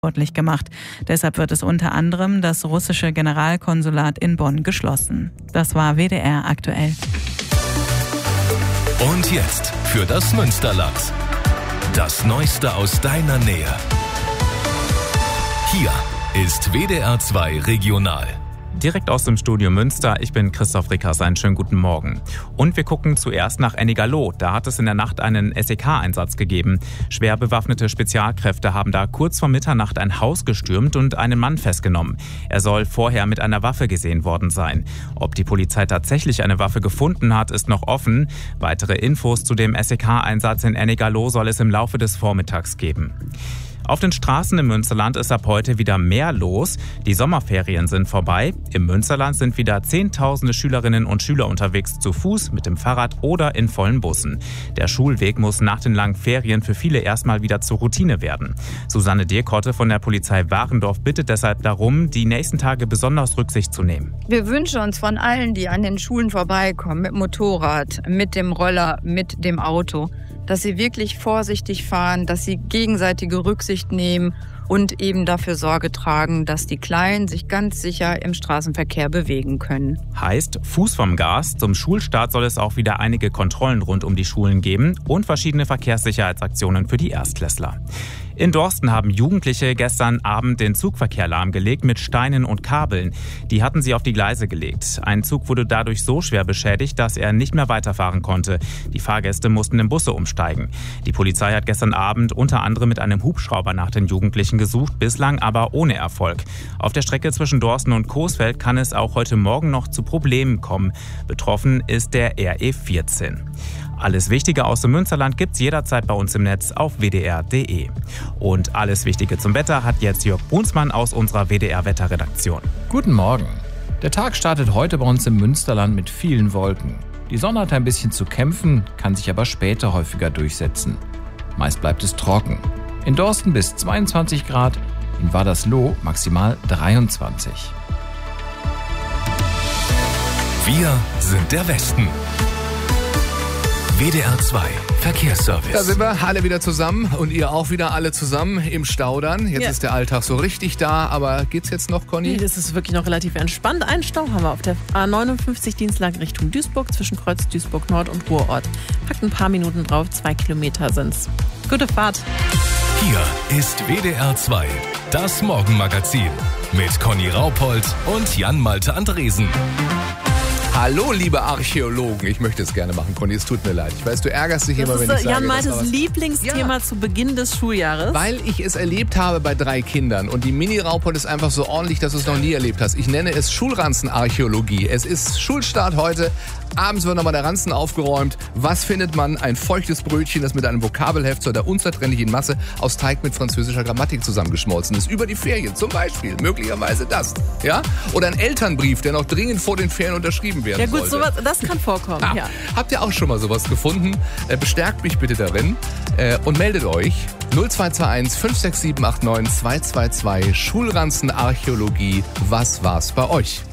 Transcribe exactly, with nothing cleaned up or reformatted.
verantwortlich gemacht. Deshalb wird es unter anderem das russische Generalkonsulat in Bonn geschlossen. Das war W D R aktuell. Und jetzt für das Münsterland. Das Neueste aus deiner Nähe. Hier ist W D R zwei Regional. Direkt aus dem Studio Münster, ich bin Christoph Rickers, einen schönen guten Morgen. Und wir gucken zuerst nach Ennigerloh. Da hat es in der Nacht einen S E K-Einsatz gegeben. Schwer bewaffnete Spezialkräfte haben da kurz vor Mitternacht ein Haus gestürmt und einen Mann festgenommen. Er soll vorher mit einer Waffe gesehen worden sein. Ob die Polizei tatsächlich eine Waffe gefunden hat, ist noch offen. Weitere Infos zu dem S E K-Einsatz in Ennigerloh soll es im Laufe des Vormittags geben. Auf den Straßen im Münsterland ist ab heute wieder mehr los. Die Sommerferien sind vorbei. Im Münsterland sind wieder Zehntausende Schülerinnen und Schüler unterwegs zu Fuß, mit dem Fahrrad oder in vollen Bussen. Der Schulweg muss nach den langen Ferien für viele erstmal wieder zur Routine werden. Susanne Dierkotte von der Polizei Warendorf bittet deshalb darum, die nächsten Tage besonders Rücksicht zu nehmen. Wir wünschen uns von allen, die an den Schulen vorbeikommen, mit dem Motorrad, mit dem Roller, mit dem Auto, dass sie wirklich vorsichtig fahren, dass sie gegenseitige Rücksicht nehmen und eben dafür Sorge tragen, dass die Kleinen sich ganz sicher im Straßenverkehr bewegen können. Heißt, Fuß vom Gas. Zum Schulstart soll es auch wieder einige Kontrollen rund um die Schulen geben und verschiedene Verkehrssicherheitsaktionen für die Erstklässler. In Dorsten haben Jugendliche gestern Abend den Zugverkehr lahmgelegt mit Steinen und Kabeln. Die hatten sie auf die Gleise gelegt. Ein Zug wurde dadurch so schwer beschädigt, dass er nicht mehr weiterfahren konnte. Die Fahrgäste mussten in Busse umsteigen. Die Polizei hat gestern Abend unter anderem mit einem Hubschrauber nach den Jugendlichen gesucht, bislang aber ohne Erfolg. Auf der Strecke zwischen Dorsten und Coesfeld kann es auch heute Morgen noch zu Problemen kommen. Betroffen ist der R E vierzehn. Alles Wichtige aus dem Münsterland gibt's jederzeit bei uns im Netz auf w d r punkt d e. Und alles Wichtige zum Wetter hat jetzt Jörg Brunsmann aus unserer W D R-Wetterredaktion. Guten Morgen. Der Tag startet heute bei uns im Münsterland mit vielen Wolken. Die Sonne hat ein bisschen zu kämpfen, kann sich aber später häufiger durchsetzen. Meist bleibt es trocken. In Dorsten bis zweiundzwanzig Grad, in Wadersloh maximal dreiundzwanzig. Wir sind der Westen. W D R zwei Verkehrsservice. Da sind wir alle wieder zusammen und ihr auch wieder alle zusammen im Stau dann. Jetzt ja. ist der Alltag so richtig da, aber geht's jetzt noch, Conny? Nee, das ist wirklich noch relativ entspannt. Einen Stau haben wir auf der A neunundfünfzig Dienstlag Richtung Duisburg zwischen Kreuz Duisburg Nord und Ruhrort. Packt ein paar Minuten drauf, zwei Kilometer sind's. Gute Fahrt. Hier ist W D R zwei, das Morgenmagazin mit Conny Raupold und Jan-Malte Andresen. Hallo, liebe Archäologen. Ich möchte es gerne machen, Conny. Es tut mir leid. Ich weiß, du ärgerst dich das immer, wenn ist ich sage, Jan Maltes was... Lieblingsthema ja. zu Beginn des Schuljahres. Weil ich es erlebt habe bei drei Kindern. Und die Mini-Raupold ist einfach so ordentlich, dass du es noch nie erlebt hast. Ich nenne es Schulranzenarchäologie. Es ist Schulstart heute. Abends wird nochmal der Ranzen aufgeräumt. Was findet man? Ein feuchtes Brötchen, das mit einem Vokabelheft zu der unzertrennlichen Masse aus Teig mit französischer Grammatik zusammengeschmolzen ist. Über die Ferien zum Beispiel. Möglicherweise das. Ja? Oder ein Elternbrief, der noch dringend vor den Ferien unterschrieben werden Ja gut, sollte. sowas, das kann vorkommen. Ah, ja. Habt ihr auch schon mal sowas gefunden? Äh, bestärkt mich bitte darin äh, und meldet euch. null zwei zwei eins fünf sechs sieben acht neun zwei zwei zwei Schulranzenarchäologie. Was war's bei euch?